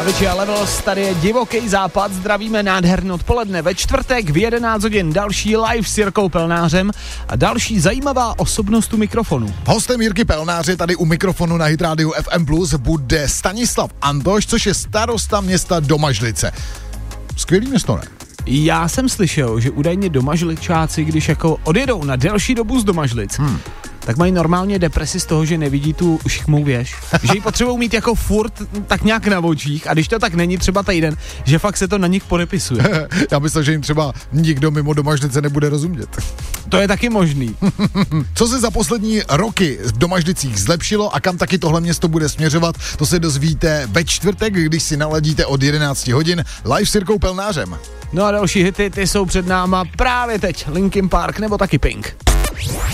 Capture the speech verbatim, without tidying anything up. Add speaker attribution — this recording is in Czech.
Speaker 1: Avicii a Levels, tady je Divoký západ, zdravíme nádherný odpoledne ve čtvrtek v jedenáct hodin, další live s Jirkou Pelnářem a další zajímavá osobnost u mikrofonu.
Speaker 2: Hostem Jirky Pelnáře tady u mikrofonu na Hit Radio F M Plus bude Stanislav Antoš, což je starosta města Domažlice. Skvělý město, ne?
Speaker 1: Já jsem slyšel, že údajně domažličáci, když jako odjedou na delší dobu z Domažlic, hmm. tak mají normálně depresi z toho, že nevidí tu šikmou věž. Že ji potřebují mít jako furt tak nějak na očích a když to tak není třeba týden, že fakt se to na nich podepisuje.
Speaker 2: Já myslím, že jim třeba nikdo mimo Domažlice nebude rozumět.
Speaker 1: To je taky možný.
Speaker 2: Co se za poslední roky v Domažlicích zlepšilo a kam taky tohle město bude směřovat, to se dozvíte ve čtvrtek, když si naladíte od jedenácti hodin live s Jirkou Pelnářem.
Speaker 1: No a další hity, ty jsou před náma právě teď. Linkin Park nebo taky Pink.